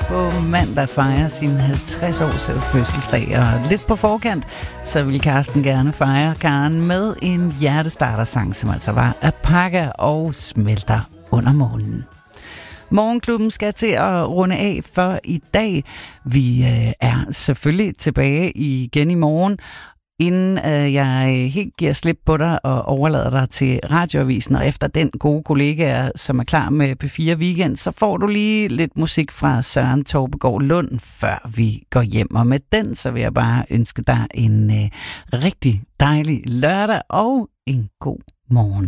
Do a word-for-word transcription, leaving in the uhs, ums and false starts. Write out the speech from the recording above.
på mandag fejrer sin halvtreds års fødselsdag, og lidt på forkant, så vil Karsten gerne fejre Karen med en hjertestartersang, som altså var Apaga og Smelter under månen. Morgenklubben skal til at runde af for i dag. Vi øh, er selvfølgelig tilbage igen i morgen. Inden øh, jeg helt giver slip på dig og overlader dig til radioavisen, og efter den gode kollega, som er klar med P fire Weekend, så får du lige lidt musik fra Søren Torbegaard Lund, før vi går hjem. Og med den, så vil jeg bare ønske dig en øh, rigtig dejlig lørdag og en god morgen.